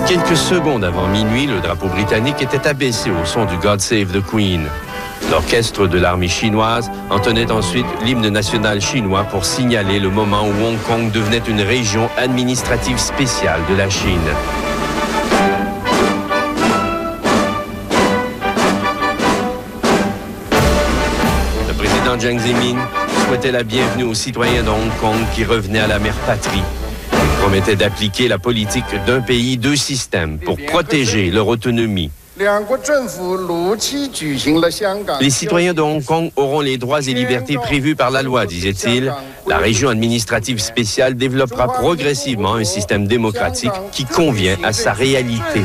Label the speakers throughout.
Speaker 1: Quelques secondes avant minuit, le drapeau britannique était abaissé au son du God Save the Queen. L'orchestre de l'armée chinoise entonnait ensuite l'hymne national chinois pour signaler le moment où Hong Kong devenait une région administrative spéciale de la Chine. Le président Jiang Zemin souhaitait la bienvenue aux citoyens de Hong Kong qui revenaient à la mère patrie. Il promettait d'appliquer la politique d'un pays, deux systèmes pour protéger leur autonomie. Les citoyens de Hong Kong auront les droits et libertés prévus par la loi, disait-il. La région administrative spéciale développera progressivement un système démocratique qui convient à sa réalité.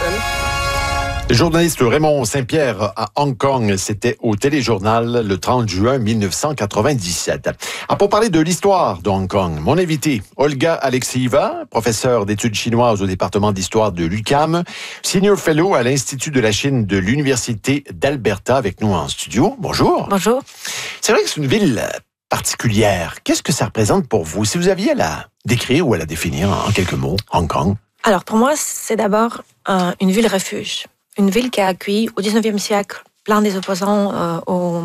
Speaker 2: Le journaliste Raymond Saint-Pierre à Hong Kong, c'était au Téléjournal le 30 juin 1997. Pour parler de l'histoire de Hong Kong, mon invité, Olga Alexieva, professeure d'études chinoises au département d'histoire de l'UQAM, senior fellow à l'Institut de la Chine de l'Université d'Alberta, avec nous en studio. Bonjour.
Speaker 3: Bonjour.
Speaker 2: C'est vrai que c'est une ville particulière. Qu'est-ce que ça représente pour vous? Si vous aviez à la décrire ou à la définir en quelques mots, Hong Kong.
Speaker 3: Alors pour moi, c'est d'abord une ville refuge. Une ville qui a accueilli au 19e siècle plein des opposants au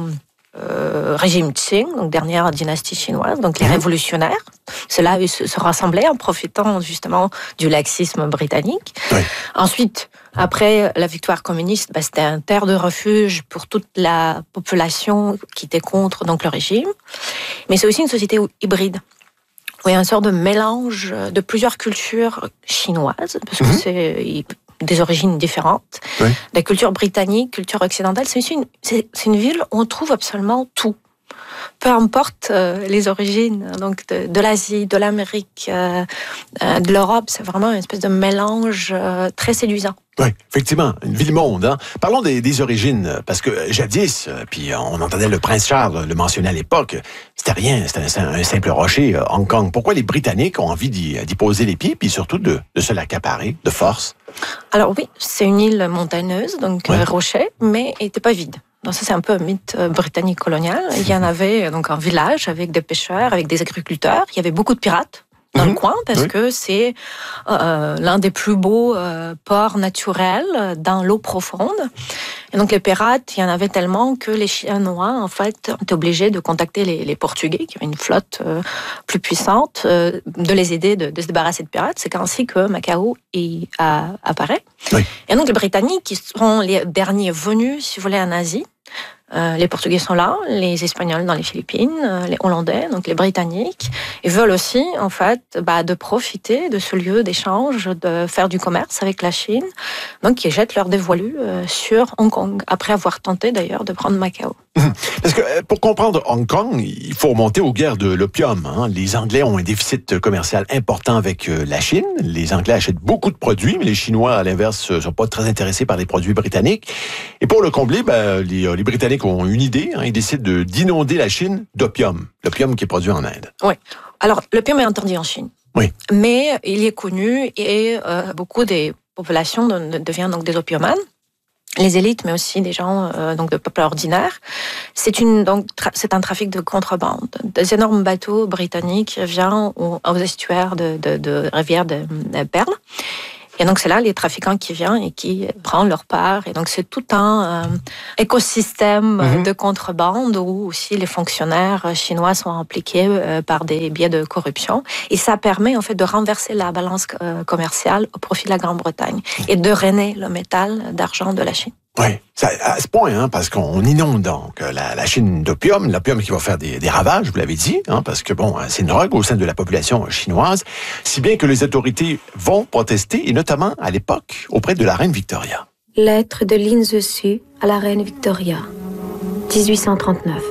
Speaker 3: régime Qing, donc dernière dynastie chinoise, donc les révolutionnaires. Ceux-là se rassemblaient en profitant justement du laxisme britannique. Oui. Ensuite, après la victoire communiste, c'était un terre de refuge pour toute la population qui était contre donc le régime. Mais c'est aussi une société hybride. où il y a une sorte de mélange de plusieurs cultures chinoises, parce que c'est des origines différentes. Oui. La culture britannique, culture occidentale, c'est une ville où on trouve absolument tout. Peu importe les origines, donc de l'Asie, de l'Amérique, de l'Europe, c'est vraiment une espèce de mélange très séduisant.
Speaker 2: Oui, effectivement, une ville-monde. Hein? Parlons des origines, parce que jadis, puis on entendait le prince Charles le mentionner à l'époque, c'était rien, c'était un simple rocher, Hong Kong. Pourquoi les Britanniques ont envie d'y poser les pieds, puis surtout de se l'accaparer de force?
Speaker 3: Alors oui, c'est une île montagneuse, donc rocher, mais elle n'était pas vide. Donc ça, c'est un peu un mythe britannique colonial. Il y en avait donc un village avec des pêcheurs, avec des agriculteurs. Il y avait beaucoup de pirates dans le coin parce que c'est l'un des plus beaux ports naturels dans l'eau profonde. Et donc les pirates, il y en avait tellement que les Chinois, en fait, étaient obligés de contacter les Portugais, qui avaient une flotte plus puissante, de les aider de se débarrasser de pirates. C'est ainsi que Macao apparaît. Oui. Et donc les Britanniques, qui sont les derniers venus, si vous voulez, en Asie. Les Portugais sont là, les Espagnols dans les Philippines, les Hollandais, donc les Britanniques, ils veulent aussi, en fait, de profiter de ce lieu d'échange, de faire du commerce avec la Chine, donc ils jettent leur dévolu sur Hong Kong, après avoir tenté d'ailleurs de prendre Macao.
Speaker 2: Parce que pour comprendre Hong Kong, il faut remonter aux guerres de l'opium. Hein. Les Anglais ont un déficit commercial important avec la Chine. Les Anglais achètent beaucoup de produits, mais les Chinois, à l'inverse, ne sont pas très intéressés par les produits britanniques. Et pour le combler, les Britanniques ont une idée. Hein. Ils décident d'inonder la Chine d'opium. L'opium qui est produit en Inde.
Speaker 3: Oui. Alors, l'opium est interdit en Chine. Oui. Mais il est connu et beaucoup des populations deviennent donc des opiomanes. Les élites, mais aussi des gens donc de peuple ordinaire. C'est un trafic de contrebande. Des énormes bateaux britanniques viennent aux estuaires de rivière de Perle. Et donc, c'est là les trafiquants qui viennent et qui prennent leur part. Et donc, c'est tout un écosystème de contrebande où aussi les fonctionnaires chinois sont impliqués par des biais de corruption. Et ça permet, en fait, de renverser la balance commerciale au profit de la Grande-Bretagne et de drainer le métal d'argent de la Chine.
Speaker 2: Oui, à ce point, hein, parce qu'on inonde donc la Chine d'opium, l'opium qui va faire des ravages, vous l'avez dit, hein, parce que c'est une drogue au sein de la population chinoise, si bien que les autorités vont protester, et notamment à l'époque, auprès de la reine Victoria.
Speaker 4: Lettre de Lin Zexu à la reine Victoria, 1839.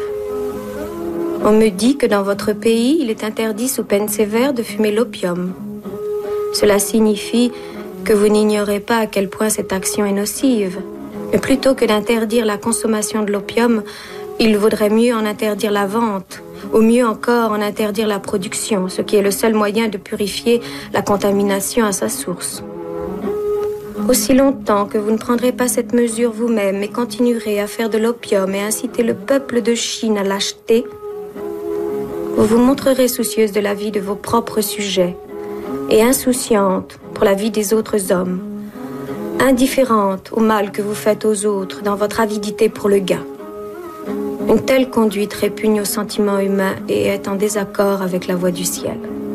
Speaker 4: On me dit que dans votre pays, il est interdit sous peine sévère de fumer l'opium. Cela signifie que vous n'ignorez pas à quel point cette action est nocive. Mais plutôt que d'interdire la consommation de l'opium, il vaudrait mieux en interdire la vente, ou mieux encore en interdire la production, ce qui est le seul moyen de purifier la contamination à sa source. Aussi longtemps que vous ne prendrez pas cette mesure vous-même et continuerez à faire de l'opium et inciter le peuple de Chine à l'acheter, vous vous montrerez soucieuse de la vie de vos propres sujets et insouciante pour la vie des autres hommes, indifférente au mal que vous faites aux autres dans votre avidité pour le gain. Une telle conduite répugne aux sentiments humains et est en désaccord avec la voie du ciel.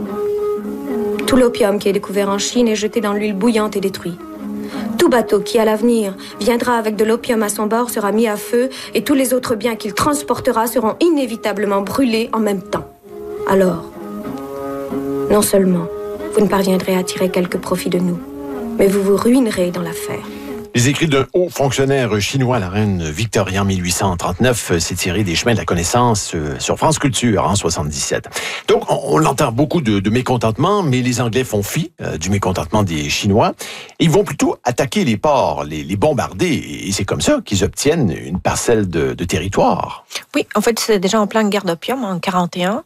Speaker 4: Tout l'opium qui est découvert en Chine est jeté dans l'huile bouillante et détruit. Tout bateau qui, à l'avenir, viendra avec de l'opium à son bord sera mis à feu et tous les autres biens qu'il transportera seront inévitablement brûlés en même temps. Alors, non seulement vous ne parviendrez à tirer quelque profit de nous, mais vous vous ruinerez dans l'affaire.
Speaker 2: Les écrits d'un haut fonctionnaire chinois, la reine Victoria en 1839, s'est tiré des chemins de la connaissance sur France Culture en 77. Donc, on entend beaucoup de mécontentement, mais les Anglais font fi du mécontentement des Chinois. Ils vont plutôt attaquer les ports, les bombarder, et c'est comme ça qu'ils obtiennent une parcelle de territoire.
Speaker 3: Oui, en fait, c'est déjà en pleine guerre d'opium, en 1941,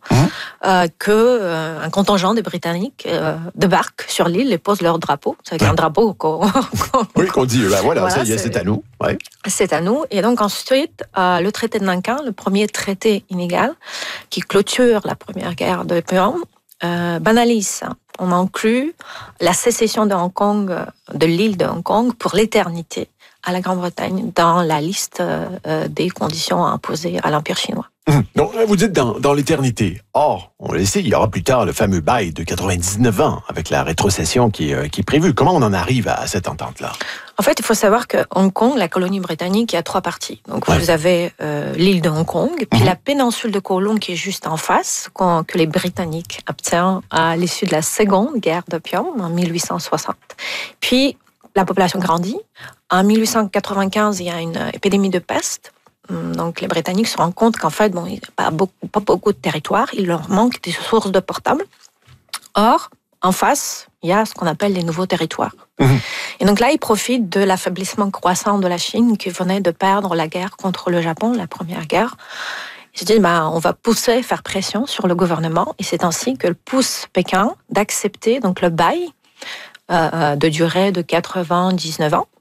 Speaker 3: qu'un contingent des Britanniques débarque sur l'île et pose leur drapeau. C'est un drapeau qu'on
Speaker 2: dit, voilà, ça y est, c'est à nous. Ouais.
Speaker 3: C'est à nous. Et donc ensuite, le traité de Nankin, le premier traité inégal, qui clôture la première guerre d'opium, banalise ça. On inclut la sécession de Hong Kong, de l'île de Hong Kong, pour l'éternité à la Grande-Bretagne dans la liste des conditions imposées à l'Empire chinois.
Speaker 2: Donc, vous dites dans l'éternité. Or, on le sait, il y aura plus tard le fameux bail de 99 ans avec la rétrocession qui est prévue. Comment on en arrive à cette entente-là?
Speaker 3: En fait, il faut savoir que Hong Kong, la colonie britannique, il y a 3 parties. Donc, vous avez l'île de Hong Kong, puis la péninsule de Kowloon qui est juste en face, que les Britanniques obtiennent à l'issue de la seconde guerre d'opium en 1860. Puis, la population grandit. En 1895, il y a une épidémie de peste. Donc, les Britanniques se rendent compte qu'en fait, il n'y a pas beaucoup de territoire. Il leur manque des sources d'eau potable. Or, en face, il y a ce qu'on appelle les nouveaux territoires. Et donc là, ils profitent de l'affaiblissement croissant de la Chine qui venait de perdre la guerre contre le Japon, la première guerre. Ils se disent, on va faire pression sur le gouvernement. Et c'est ainsi que pousse Pékin d'accepter donc le bail de durée de 99 ans.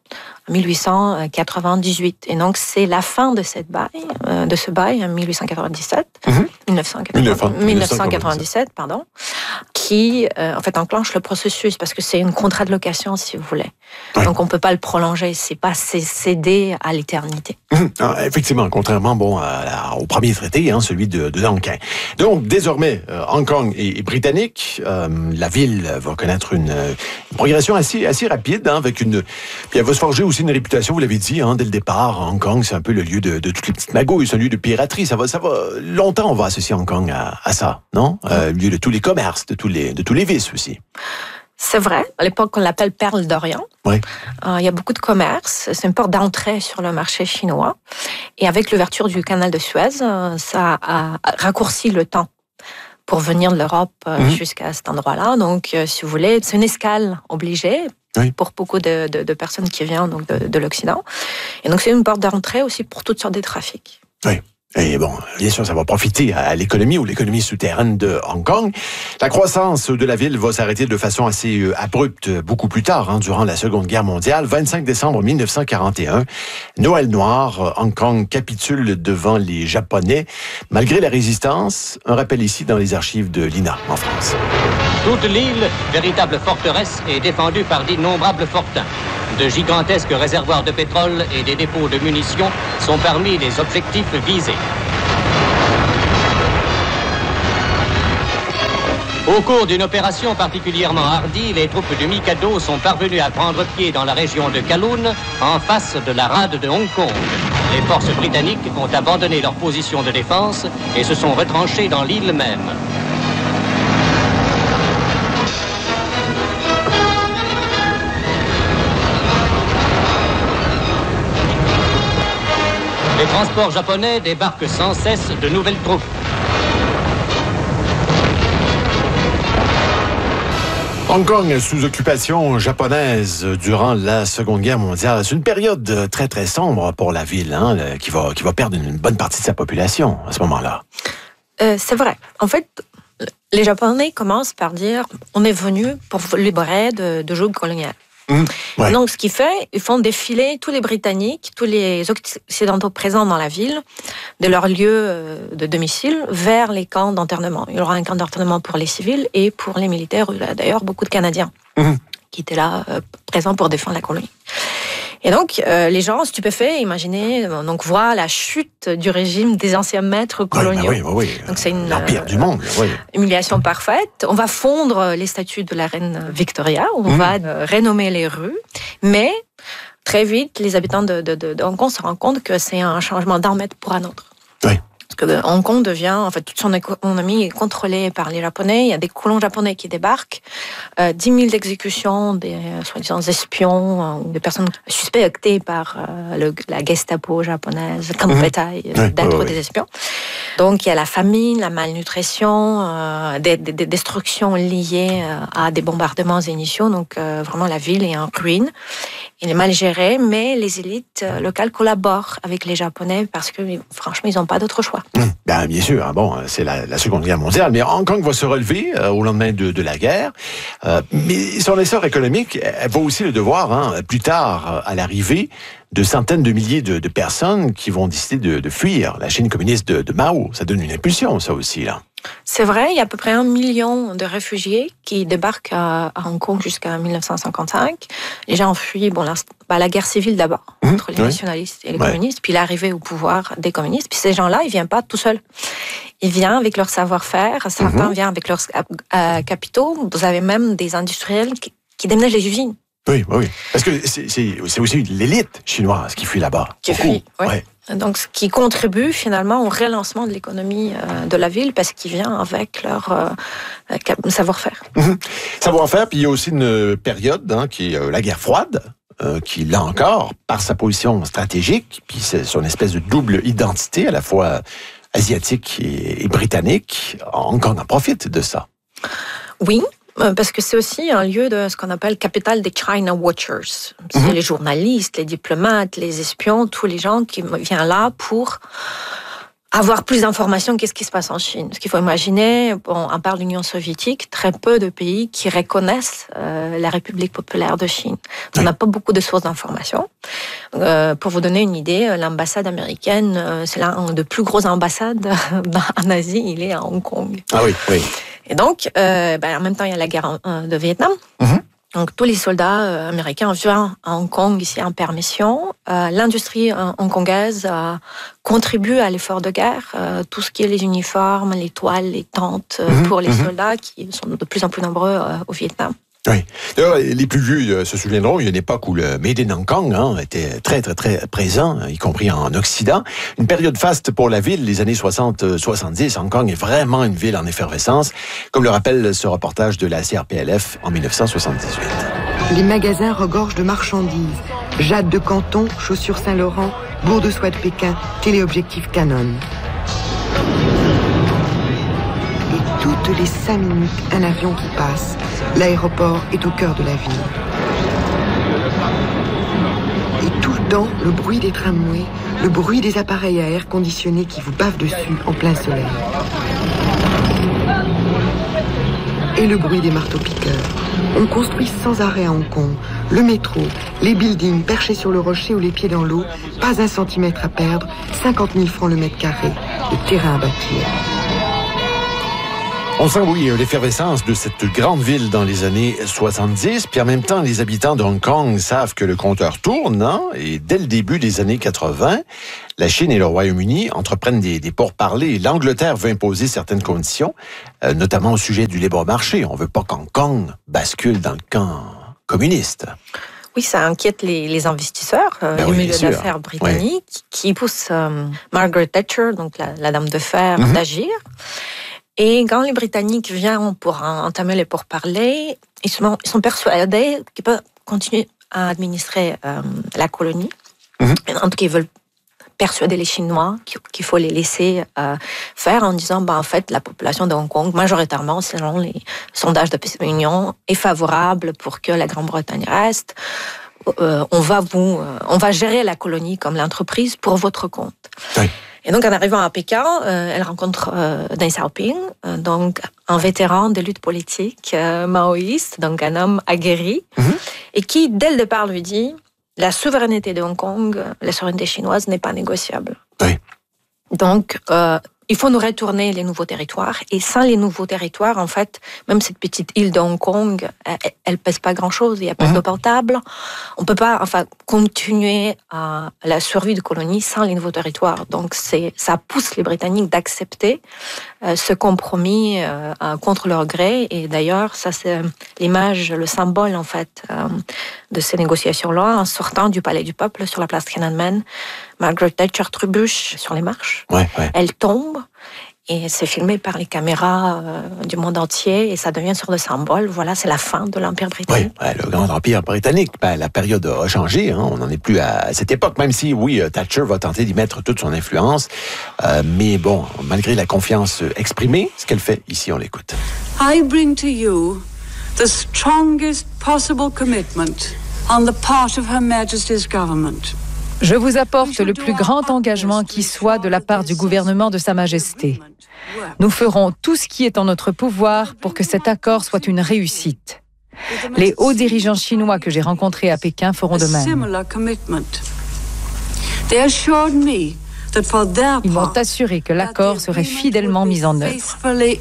Speaker 3: 1898. Et donc, c'est la fin de ce bail en 1997, qui, en fait, enclenche le processus parce que c'est un contrat de location, si vous voulez. Ouais. Donc, on ne peut pas le prolonger. C'est pas cédé à l'éternité.
Speaker 2: Effectivement, contrairement au premier traité, celui de Nankin. Donc, désormais, Hong Kong est britannique. La ville va connaître une progression assez rapide, avec puis elle va se forger aussi une réputation, vous l'avez dit, dès le départ. Hong Kong, c'est un peu le lieu de toutes les petites magouilles, c'est un lieu de piraterie. Ça va longtemps, on va associer Hong Kong à ça, non? Le lieu de tous les commerces, de tous les vices aussi.
Speaker 3: C'est vrai. À l'époque, on l'appelle Perle d'Orient.
Speaker 2: Oui.
Speaker 3: Il y a beaucoup de commerce. C'est une porte d'entrée sur le marché chinois. Et avec l'ouverture du canal de Suez, ça a raccourci le temps pour venir de l'Europe jusqu'à cet endroit-là. Donc, si vous voulez, c'est une escale obligée pour beaucoup de personnes qui viennent donc de l'Occident. Et donc, c'est une porte d'entrée aussi pour toutes sortes de trafics.
Speaker 2: Oui. Et bon, bien sûr, ça va profiter à l'économie ou l'économie souterraine de Hong Kong. La croissance de la ville va s'arrêter de façon assez abrupte beaucoup plus tard, durant la Seconde Guerre mondiale. 25 décembre 1941, Noël noir, Hong Kong capitule devant les Japonais. Malgré la résistance, un rappel ici dans les archives de l'INA en France.
Speaker 5: Toute l'île, véritable forteresse, est défendue par d'innombrables fortins. De gigantesques réservoirs de pétrole et des dépôts de munitions sont parmi les objectifs visés. Au cours d'une opération particulièrement hardie, les troupes du Mikado sont parvenues à prendre pied dans la région de Kowloon, en face de la rade de Hong Kong. Les forces britanniques ont abandonné leur position de défense et se sont retranchées dans l'île même. Les transports japonais débarquent sans cesse de nouvelles troupes.
Speaker 2: Hong Kong sous occupation japonaise durant la Seconde Guerre mondiale. C'est une période très, très sombre pour la ville, qui va perdre une bonne partie de sa population à ce moment-là.
Speaker 3: C'est vrai. En fait, les Japonais commencent par dire on est venu pour libérer de joug colonial. Ouais. Donc, ce qu'ils font, ils font défiler tous les Britanniques, tous les Occidentaux présents dans la ville, de leur lieu de domicile, vers les camps d'internement. Il y aura un camp d'internement pour les civils et pour les militaires. Il y a d'ailleurs beaucoup de Canadiens qui étaient là, présents pour défendre la colonie. Et donc, les gens stupéfaits, imaginez, donc voient la chute du régime des anciens maîtres coloniaux.
Speaker 2: Oui.
Speaker 3: Donc c'est
Speaker 2: l'empire du monde. Oui.
Speaker 3: Humiliation parfaite. On va fondre les statues de la reine Victoria. On va renommer les rues. Mais très vite, les habitants de Hong Kong se rendent compte que c'est un changement d'un maître pour un autre.
Speaker 2: Oui.
Speaker 3: Parce que Hong Kong devient, en fait, toute son économie est contrôlée par les Japonais. Il y a des colons japonais qui débarquent. 10 000 exécutions des soi-disant espions, des personnes suspectées par la Gestapo japonaise comme bétail d'être des espions. Donc, il y a la famine, la malnutrition, des destructions liées à des bombardements initiaux. Donc, vraiment, la ville est en ruine. Il est mal géré, mais les élites locales collaborent avec les Japonais parce que, franchement, ils n'ont pas d'autre choix.
Speaker 2: Bien sûr, c'est la Seconde Guerre mondiale, mais Hong Kong va se relever au lendemain de la guerre. Mais son essor économique, elle va aussi le devoir, plus tard, à l'arrivée de centaines de milliers de personnes qui vont décider de fuir la Chine communiste de Mao. Ça donne une impulsion, ça aussi, là.
Speaker 3: C'est vrai, il y a à peu près 1 million de réfugiés qui débarquent à Hong Kong jusqu'à 1955. Les gens ont fui la guerre civile d'abord, entre les nationalistes et les communistes, puis l'arrivée au pouvoir des communistes. Puis ces gens-là, ils ne viennent pas tout seuls. Ils viennent avec leur savoir-faire, certains viennent avec leurs capitaux. Vous avez même des industriels qui déménagent les usines.
Speaker 2: Oui. Parce que c'est aussi l'élite chinoise qui fuit là-bas.
Speaker 3: Qui fuit, oui. Ouais. Donc, ce qui contribue finalement au relancement de l'économie de la ville parce qu'ils viennent avec leur savoir-faire.
Speaker 2: Savoir-faire, puis il y a aussi une période qui est la guerre froide, qui, là encore, par sa position stratégique, puis son espèce de double identité, à la fois asiatique et britannique, Hong Kong en profite de ça.
Speaker 3: Oui. Parce que c'est aussi un lieu de ce qu'on appelle capitale des China Watchers. C'est les journalistes, les diplomates, les espions, tous les gens qui viennent là pour avoir plus d'informations qu'est-ce qui se passe en Chine. Parce qu'il faut imaginer, à part l'Union soviétique, très peu de pays qui reconnaissent la République populaire de Chine. On n'a pas beaucoup de sources d'informations. Pour vous donner une idée, l'ambassade américaine, c'est l'un des plus grosses ambassades en Asie, il est à Hong Kong.
Speaker 2: Ah oui.
Speaker 3: Et donc, en même temps, il y a la guerre de Vietnam. Donc, tous les soldats américains viennent à Hong Kong ici en permission. L'industrie hongkongaise contribue à l'effort de guerre. Tout ce qui est les uniformes, les toiles, les tentes pour les soldats qui sont de plus en plus nombreux au Vietnam.
Speaker 2: Oui. D'ailleurs, les plus vieux se souviendront, il y a une époque où le Made in Hong Kong était très, très, très présent, y compris en Occident. Une période faste pour la ville, les années 60-70. Hong Kong est vraiment une ville en effervescence, comme le rappelle ce reportage de la CRPLF en 1978.
Speaker 6: Les magasins regorgent de marchandises. Jade de Canton, chaussures Saint-Laurent, bourre de soie de Pékin, téléobjectif Canon. Et toutes les 5 minutes, un avion qui passe. L'aéroport est au cœur de la ville. Et tout le temps, le bruit des tramways, le bruit des appareils à air conditionné qui vous bavent dessus en plein soleil. Et le bruit des marteaux-piqueurs. On construit sans arrêt à Hong Kong. Le métro, les buildings perchés sur le rocher ou les pieds dans l'eau, pas 1 centimètre à perdre, 50 000 francs le mètre carré, le terrain à bâtir.
Speaker 2: On sent, oui, l'effervescence de cette grande ville dans les années 70, puis en même temps, les habitants de Hong Kong savent que le compteur tourne, et dès le début des années 80, la Chine et le Royaume-Uni entreprennent des pourparlers. L'Angleterre veut imposer certaines conditions, notamment au sujet du libre-marché. On ne veut pas qu'Hong Kong bascule dans le camp communiste.
Speaker 3: Oui, ça inquiète les investisseurs, les milieux d'affaires britanniques, qui poussent Margaret Thatcher, donc la dame de fer, d'agir. Et quand les Britanniques viennent pour entamer les pourparlers, ils sont persuadés qu'ils peuvent continuer à administrer la colonie. En tout cas, ils veulent persuader les Chinois qu'il faut les laisser faire en disant, en fait, la population de Hong Kong, majoritairement, selon les sondages d'opinion, est favorable pour que la Grande-Bretagne reste. On va gérer la colonie comme l'entreprise pour votre compte. Oui. Et donc, en arrivant à Pékin, elle rencontre Deng Xiaoping, donc un vétéran de lutte politique maoïste, donc un homme aguerri, et qui, dès le départ, lui dit la souveraineté de Hong Kong, la souveraineté chinoise n'est pas négociable.
Speaker 2: Oui.
Speaker 3: Donc, il faut nous retourner les nouveaux territoires. Et sans les nouveaux territoires, en fait, même cette petite île de Hong Kong, elle pèse pas grand-chose. Il n'y a pas d'eau potable. On peut pas, continuer à la survie de colonies sans les nouveaux territoires. Donc, ça pousse les Britanniques d'accepter ce compromis contre leur gré. Et d'ailleurs, ça, c'est l'image, le symbole, en fait, de ces négociations-là, en sortant du Palais du Peuple sur la place Tiananmen. Margaret Thatcher trébuche sur les marches.
Speaker 2: Ouais.
Speaker 3: Elle tombe et c'est filmé par les caméras du monde entier et ça devient une sorte de symbole. Voilà, c'est la fin de l'Empire britannique.
Speaker 2: Oui, le grand Empire britannique. La période a changé. On n'en est plus à cette époque, même si, oui, Thatcher va tenter d'y mettre toute son influence. Mais bon, malgré la confiance exprimée, ce qu'elle fait ici, on l'écoute.
Speaker 7: I bring to you the strongest possible commitment on the part of Her Majesty's government.
Speaker 8: Je vous apporte le plus grand engagement qui soit de la part du gouvernement de Sa Majesté. Nous ferons tout ce qui est en notre pouvoir pour que cet accord soit une réussite. Les hauts dirigeants chinois que j'ai rencontrés à Pékin feront de même. Ils m'ont assuré que l'accord serait fidèlement mis en œuvre.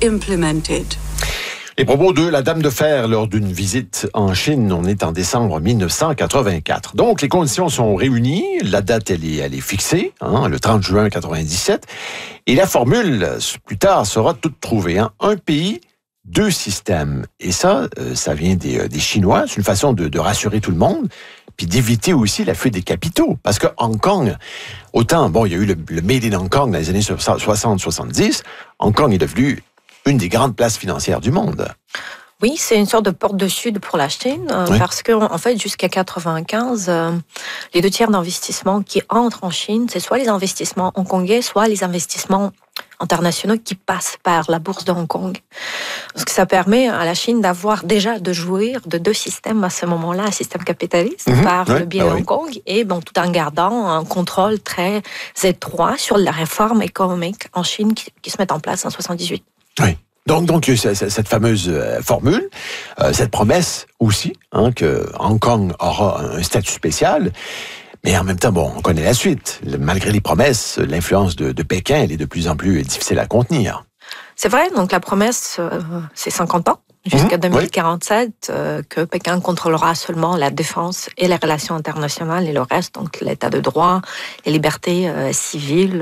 Speaker 2: Les propos de la Dame de Fer lors d'une visite en Chine, on est en décembre 1984. Donc, les conditions sont réunies, la date, elle est fixée, le 30 juin 1997, et la formule, plus tard, sera toute trouvée. Un pays, deux systèmes. Et ça vient des Chinois, c'est une façon de rassurer tout le monde, puis d'éviter aussi la fuite des capitaux. Parce que Hong Kong, autant, il y a eu le Made in Hong Kong dans les années 60-70, Hong Kong est devenu une des grandes places financières du monde.
Speaker 3: Oui, c'est une sorte de porte de sud pour la Chine, parce que en fait, jusqu'à 1995, les 2 tiers d'investissements qui entrent en Chine, c'est soit les investissements hongkongais, soit les investissements internationaux qui passent par la bourse de Hong Kong. Parce que ça permet à la Chine de jouir de 2 systèmes à ce moment-là, un système capitaliste par le biais de Hong Kong, et tout en gardant un contrôle très étroit sur la réforme économique en Chine qui se met en place en 1978.
Speaker 2: Oui. Donc cette fameuse formule, cette promesse aussi, que Hong Kong aura un statut spécial, mais en même temps, on connaît la suite. Malgré les promesses, l'influence de Pékin, elle est de plus en plus difficile à contenir.
Speaker 3: C'est vrai, donc la promesse, c'est 50 ans, jusqu'à 2047, que Pékin contrôlera seulement la défense et les relations internationales et le reste, donc l'état de droit, les libertés civiles,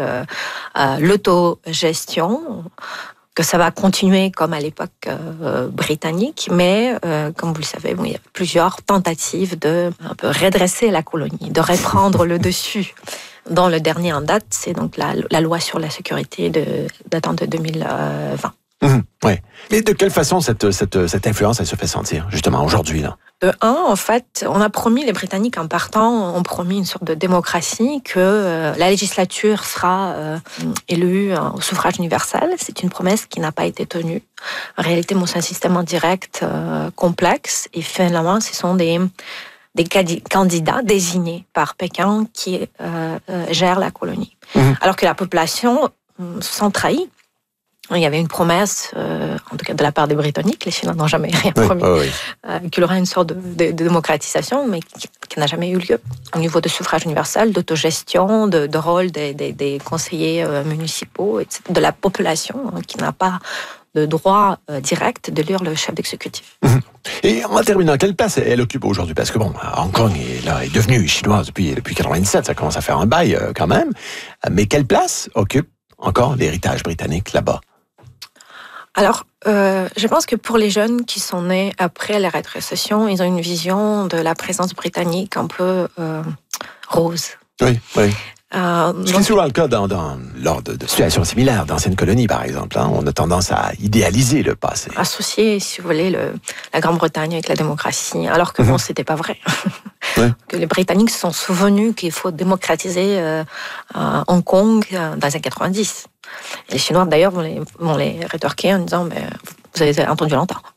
Speaker 3: l'autogestion, que ça va continuer comme à l'époque britannique, mais comme vous le savez, il y a plusieurs tentatives de un peu redresser la colonie, de reprendre le dessus. Dans le dernier en date, c'est donc la loi sur la sécurité datant de 2020.
Speaker 2: Ouais. Mais de quelle façon cette influence, elle se fait sentir, justement, aujourd'hui, là?
Speaker 3: De un, en fait, on a promis, les Britanniques en partant, ont promis une sorte de démocratie, que la législature sera élue au suffrage universel. C'est une promesse qui n'a pas été tenue. En réalité, c'est un système indirect complexe, et finalement, ce sont des candidats désignés par Pékin qui gèrent la colonie. Alors que la population se sent trahie. Il y avait une promesse, en tout cas de la part des Britanniques, les Chinois n'ont jamais rien promis, qu'il y aurait une sorte de démocratisation, mais qui n'a jamais eu lieu. Au niveau de suffrage universel, d'autogestion, de rôle des conseillers municipaux, etc., de la population, qui n'a pas de droit direct de lire le chef d'exécutif.
Speaker 2: Et en terminant, quelle place elle occupe aujourd'hui? Parce que Hong Kong est devenue chinoise depuis 1997, ça commence à faire un bail quand même. Mais quelle place occupe encore l'héritage britannique là-bas?
Speaker 3: Alors, je pense que pour les jeunes qui sont nés après la rétrocession, ils ont une vision de la présence britannique un peu rose.
Speaker 2: Oui. Ce qui est souvent le cas lors de situations similaires, d'anciennes colonies, par exemple. On a tendance à idéaliser le passé.
Speaker 3: Associer, si vous voulez, la Grande-Bretagne avec la démocratie, alors que c'était pas vrai. Que les Britanniques se sont souvenus qu'il faut démocratiser Hong Kong dans les années 90. Et les Chinois, d'ailleurs, vont les rétorquer en disant « vous avez entendu longtemps ».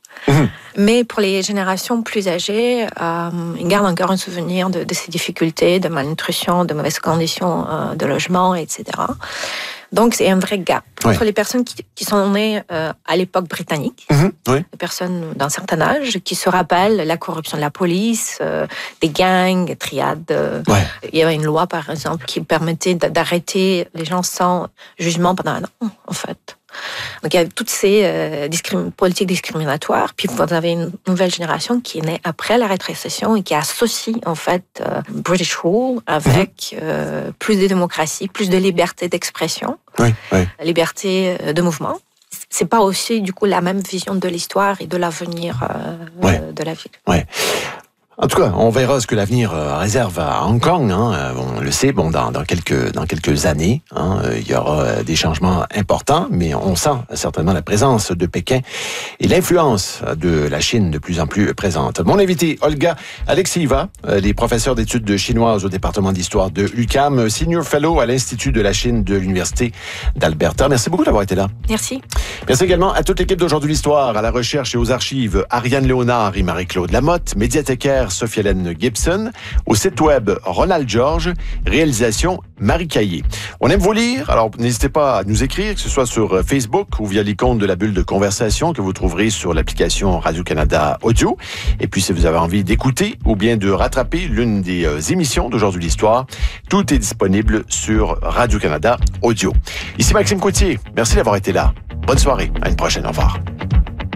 Speaker 3: Mais pour les générations plus âgées, ils gardent encore un souvenir de ces difficultés, de malnutrition, de mauvaises conditions de logement, etc. Donc, c'est un vrai gap entre les personnes qui sont nées à l'époque britannique, les personnes d'un certain âge, qui se rappellent la corruption de la police, des gangs, triades. Il y avait une loi, par exemple, qui permettait d'arrêter les gens sans jugement pendant un an, en fait. Donc, il y a toutes ces politiques discriminatoires. Puis, vous avez une nouvelle génération qui est née après la rétrocession et qui associe, en fait, British Rule avec plus de démocratie, plus de liberté d'expression, liberté de mouvement. C'est pas aussi, du coup, la même vision de l'histoire et de l'avenir de la ville.
Speaker 2: En tout cas, on verra ce que l'avenir réserve à Hong Kong. On le sait, dans quelques années, il y aura des changements importants, mais on sent certainement la présence de Pékin et l'influence de la Chine de plus en plus présente. Mon invité, Olga Alexieva, les professeurs d'études chinoises au département d'histoire de l'UQAM, Senior Fellow à l'Institut de la Chine de l'Université d'Alberta. Merci beaucoup d'avoir été là.
Speaker 3: Merci.
Speaker 2: Merci également à toute l'équipe d'Aujourd'hui l'Histoire, à la recherche et aux archives, Ariane Léonard et Marie-Claude Lamotte, médiathécaire Sophie-Hélène Gibson, au site web Ronald George, réalisation Marie Caillé. On aime vous lire, alors n'hésitez pas à nous écrire, que ce soit sur Facebook ou via l'icône de la bulle de conversation que vous trouverez sur l'application Radio-Canada Audio. Et puis si vous avez envie d'écouter ou bien de rattraper l'une des émissions d'Aujourd'hui l'Histoire, tout est disponible sur Radio-Canada Audio. Ici Maxime Coutier, merci d'avoir été là. Bonne soirée, à une prochaine, au revoir.